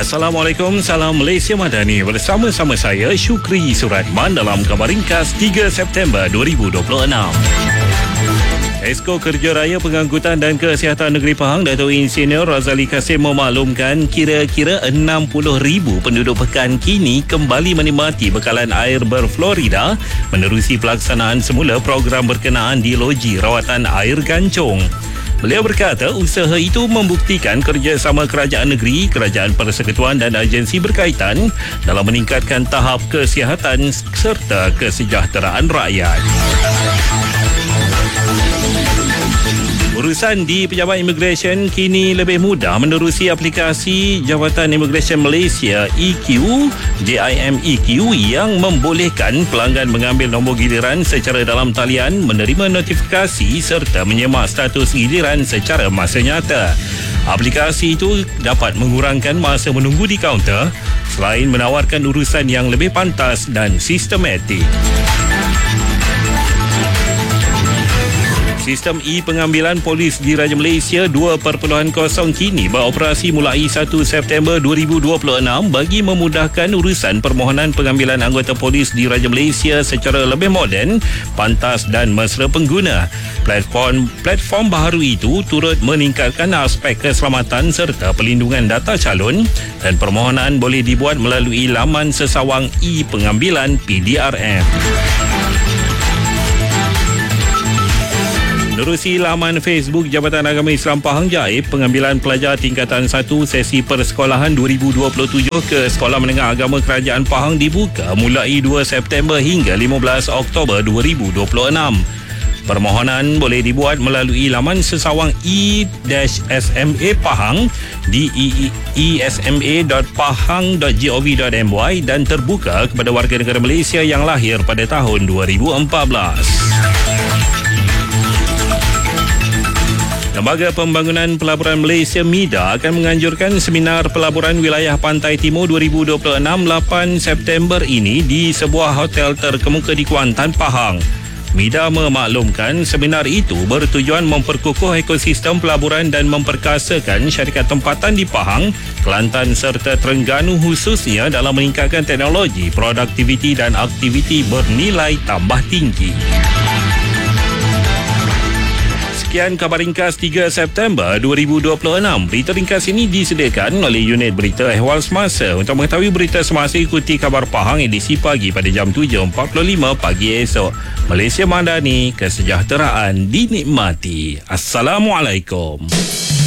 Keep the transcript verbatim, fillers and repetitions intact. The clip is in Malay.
Assalamualaikum, salam Malaysia Madani. Bersama-sama saya Syukri Suratman dalam Khabar Ringkas tiga September dua ribu dua puluh enam. Esko Kerja Raya Pengangkutan dan Kesihatan Negeri Pahang Dato' Insinyur Razali Kasim memaklumkan kira-kira enam puluh ribu penduduk Pekan kini kembali menikmati bekalan air berflorida menerusi pelaksanaan semula program berkenaan di loji rawatan air Gancong. Beliau berkata usaha itu membuktikan kerjasama kerajaan negeri, kerajaan persekutuan dan agensi berkaitan dalam meningkatkan tahap kesihatan serta kesejahteraan rakyat. Urusan di Pejabat Imigresen kini lebih mudah menerusi aplikasi Jabatan Imigresen Malaysia E Q, J I M E Q yang membolehkan pelanggan mengambil nombor giliran secara dalam talian, menerima notifikasi serta menyemak status giliran secara masa nyata. Aplikasi itu dapat mengurangkan masa menunggu di kaunter selain menawarkan urusan yang lebih pantas dan sistematik. Sistem e-pengambilan polis di Raja Malaysia dua titik kosong kini beroperasi mulai satu September dua ribu dua puluh enam bagi memudahkan urusan permohonan pengambilan anggota polis di Raja Malaysia secara lebih moden, pantas dan mesra pengguna. Platform platform baharu itu turut meningkatkan aspek keselamatan serta pelindungan data calon dan permohonan boleh dibuat melalui laman sesawang e-pengambilan P D R M. Menerusi laman Facebook Jabatan Agama Islam Pahang Jaip, pengambilan pelajar tingkatan satu sesi persekolahan dua ribu dua puluh tujuh ke Sekolah Menengah Agama Kerajaan Pahang dibuka mulai dua September hingga lima belas Oktober dua ribu dua puluh enam. Permohonan boleh dibuat melalui laman sesawang e S M A Pahang di e s m a dot pahang dot gov dot m y dan terbuka kepada warga negara Malaysia yang lahir pada tahun dua ribu empat belas. Lembaga Pembangunan Pelaburan Malaysia MIDA akan menganjurkan seminar pelaburan wilayah Pantai Timur dua ribu dua puluh enam lapan September ini di sebuah hotel terkemuka di Kuantan, Pahang. MIDA memaklumkan seminar itu bertujuan memperkukuh ekosistem pelaburan dan memperkasakan syarikat tempatan di Pahang, Kelantan serta Terengganu khususnya dalam meningkatkan teknologi, produktiviti dan aktiviti bernilai tambah tinggi. Sekian Khabar Ringkas tiga September dua ribu dua puluh enam. Berita ringkas ini disediakan oleh unit berita Ehwal Semasa. Untuk mengetahui berita semasa, ikuti Khabar Pahang edisi pagi pada jam tujuh empat puluh lima pagi esok. Malaysia Madani, kesejahteraan dinikmati. Assalamualaikum.